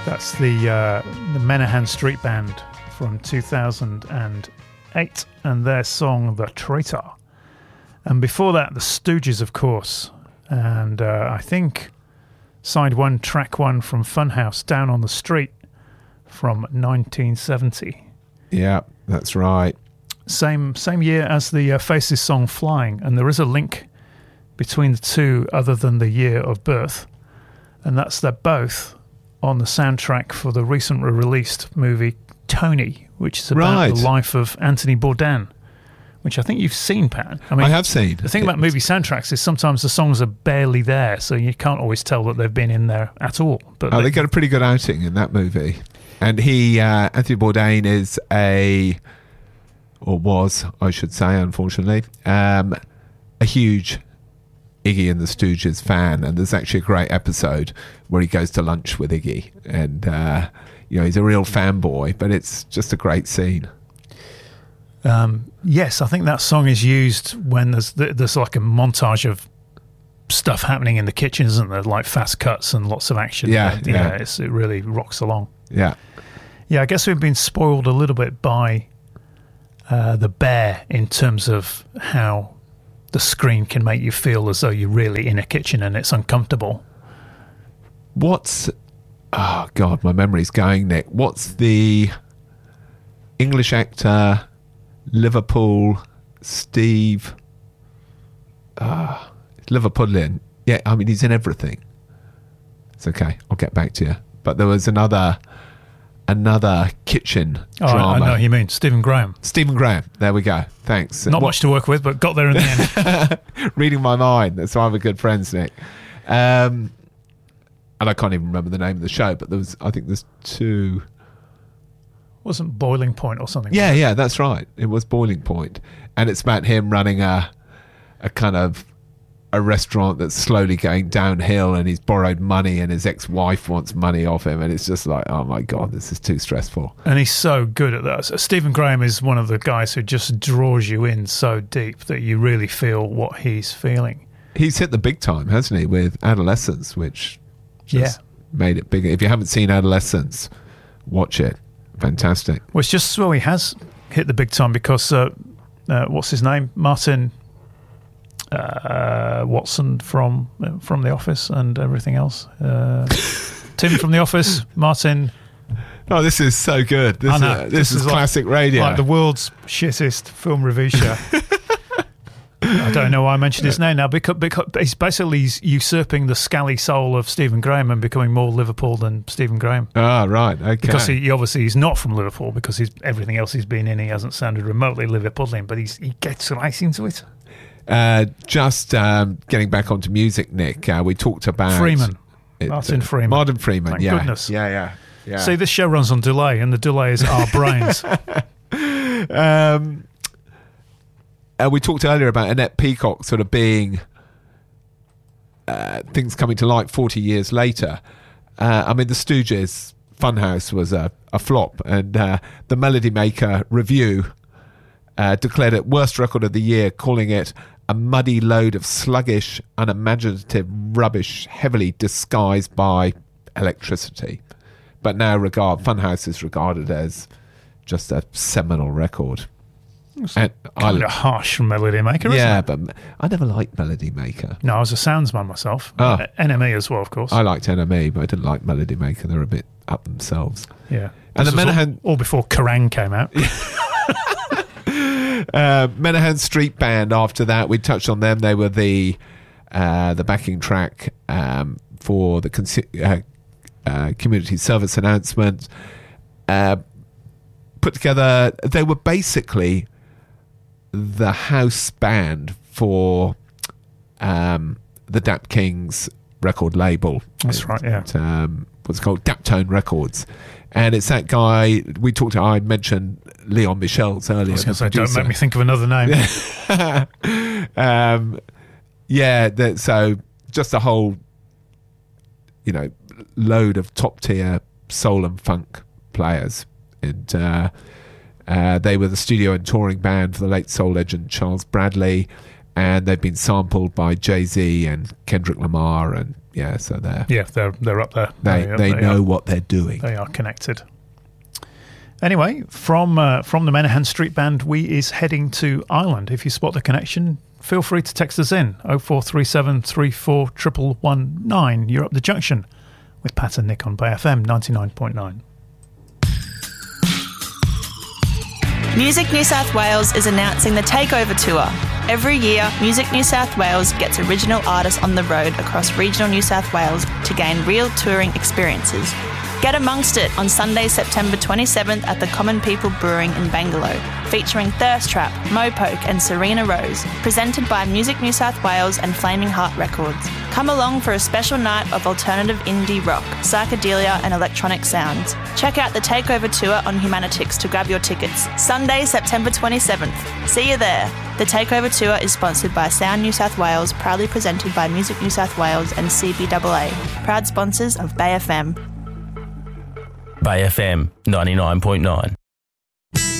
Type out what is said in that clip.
That's the Menahan Street Band from 2008 and their song The Traitor. And before that, the Stooges, of course. And I think side one, track one from Funhouse, Down on the Street from 1970. Yeah, that's right. Same year as the Faces song Flying. And there is a link between the two other than the year of birth. And that's they're both on the soundtrack for the recently released movie Tony, which is about the life of Anthony Bourdain, which I think you've seen, Pat. I mean, I have seen. The thing about movie soundtracks is sometimes the songs are barely there, so you can't always tell that they've been in there at all. But they got a pretty good outing in that movie. And Anthony Bourdain is was, I should say, unfortunately, a huge Iggy and the Stooges fan, and there's actually a great episode where he goes to lunch with Iggy, and he's a real fanboy, but it's just a great scene. Yes, I think that song is used when there's like a montage of stuff happening in the kitchen, isn't there? Like fast cuts and lots of action. It really rocks along. Yeah, I guess we've been spoiled a little bit by The Bear in terms of how the screen can make you feel as though you're really in a kitchen and it's uncomfortable. Oh God, my memory's going, Nick. What's the English actor, Liverpool, Steve, Liverpudlian? Yeah, I mean, he's in everything. It's okay, I'll get back to you. But there was another kitchen drama. I know who you mean. Stephen Graham. There we go. Thanks. Not much to work with, but got there in the end. Reading my mind. That's why we're good friends, Nick. And I can't even remember the name of the show, but I think there's two. Wasn't Boiling Point or something? Yeah, that's right. It was Boiling Point. And it's about him running a kind of a restaurant that's slowly going downhill, and he's borrowed money and his ex-wife wants money off him, and it's just like, oh my God, this is too stressful. And he's so good at that. So Stephen Graham is one of the guys who just draws you in so deep that you really feel what he's feeling. He's hit the big time, hasn't he, with Adolescence, which just made it bigger. If you haven't seen Adolescence, watch it. Fantastic. Well, it's just he has hit the big time because what's his name? Martin Watson from The Office and everything else. Tim from The Office, Martin. Oh, this is so good. This is classic radio. Like the world's shittest film review show. I don't know why I mentioned his name now, because he's usurping the scally soul of Stephen Graham and becoming more Liverpool than Stephen Graham. Ah, right, okay. Because he obviously he's not from Liverpool, because everything else he's been in, he hasn't sounded remotely Liverpudlian, but he gets right into it. Getting back onto music, Nick, we talked about Martin Freeman. Martin Freeman, Thank goodness. Yeah. See, this show runs on delay, and the delay is our brains. We talked earlier about Annette Peacock sort of being things coming to light 40 years later. I mean, the Stooges' Funhouse was a flop, and the Melody Maker review declared it worst record of the year, calling it a muddy load of sluggish, unimaginative rubbish, heavily disguised by electricity. But now Funhouse is regarded as just a seminal record. And kind of harsh from Melody Maker, isn't it? Yeah, but I never liked Melody Maker. No, I was a soundsman myself. NME as well, of course. I liked NME, but I didn't like Melody Maker. They're a bit up themselves. Yeah. And the Menahan... all before Kerrang came out. Menahan Street Band, after that, we touched on them. They were the backing track for the community service announcement. Put together, they were basically the house band for the Dap Kings record label. That's right, yeah. What's it called? Daptone Records. And it's that guy I mentioned Leon Michels earlier. I was going to say, don't make me think of another name. So just a whole, load of top tier soul and funk players. And they were the studio and touring band for the late soul legend Charles Bradley, and they've been sampled by Jay-Z and Kendrick Lamar and Yeah, so they're up there. They know what they're doing. They are connected. Anyway, from the Menahan Street Band, we is heading to Ireland. If you spot the connection, feel free to text us in 0437 34 119. You're up the junction with Pat and Nick on Bay FM 99.9. Music New South Wales is announcing the Takeover Tour. Every year, Music New South Wales gets original artists on the road across regional New South Wales to gain real touring experiences. Get amongst it on Sunday, September 27th at the Common People Brewing in Bangalow, featuring Thirst Trap, Mopoke and Serena Rose, presented by Music New South Wales and Flaming Heart Records. Come along for a special night of alternative indie rock, psychedelia and electronic sounds. Check out the Takeover Tour on Humanitix to grab your tickets. Sunday, September 27th. See you there. The Takeover Tour is sponsored by Sound New South Wales, proudly presented by Music New South Wales and CBAA, proud sponsors of Bay FM. Bay FM 99.9.